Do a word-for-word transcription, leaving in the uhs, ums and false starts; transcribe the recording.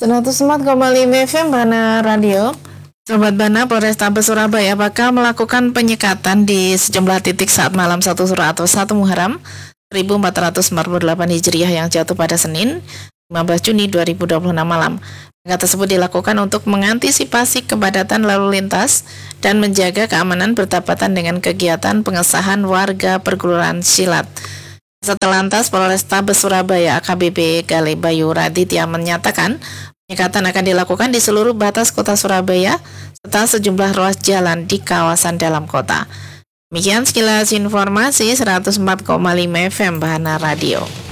seratus empat koma lima F M Bana Radio. Sobat Bana, Polrestabes Surabaya bakal melakukan penyekatan di sejumlah titik saat malam satu Suro atau satu Muharram seribu empat ratus empat puluh delapan Hijriah yang jatuh pada Senin lima belas Juni dua ribu dua puluh enam malam. Penyekatan tersebut dilakukan untuk mengantisipasi kepadatan lalu lintas dan menjaga keamanan bertepatan dengan kegiatan pengesahan warga perguruan silat. Setelantas Polrestabes Surabaya A K B P Gale Bayu Raditya menyatakan penyekatan akan dilakukan di seluruh batas kota Surabaya serta sejumlah ruas jalan di kawasan dalam kota. Demikian sekilas informasi seratus empat koma lima F M Bahana Radio.